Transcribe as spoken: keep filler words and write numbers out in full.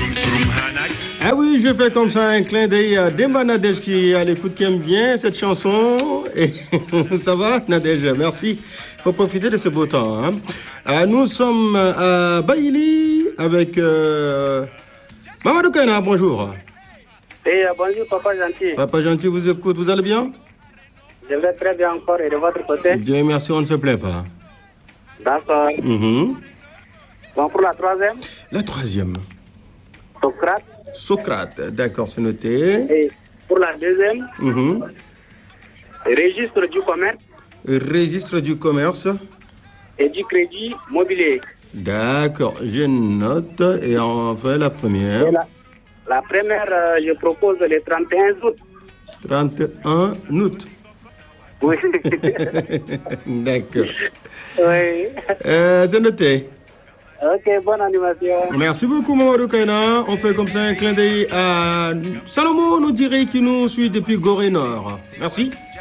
Ah oui, je fais comme ça un clin d'œil à Demba Nadège qui est à l'écoute, qui aime bien cette chanson. Et ça va, Nadège? Merci. Il faut profiter de ce beau temps. Hein. Ah, nous sommes à Baïli avec euh, Mamadou Kaina. Bonjour. Et euh, bonjour, Papa Gentil. Papa Gentil vous écoute. Vous allez bien? Je vais très bien encore. Et de votre côté? Dieu merci, on ne se plaît pas. D'accord. Mm-hmm. Bon, pour la troisième? La troisième. Socrate. Socrate, d'accord, c'est noté. Et pour la deuxième, mm-hmm. Registre du commerce. Registre du commerce. Et du crédit mobilier. D'accord, je note. Et enfin, la première. Et la, la première, euh, je propose le trente et un août. trente et un août. Oui. D'accord. Oui. Euh, c'est noté. Ok, bonne animation. Merci beaucoup, Mamadou Kaina. On fait comme ça un clin d'œil à Salomon, nous dirait, qui nous suit depuis Gorée Nord. Merci.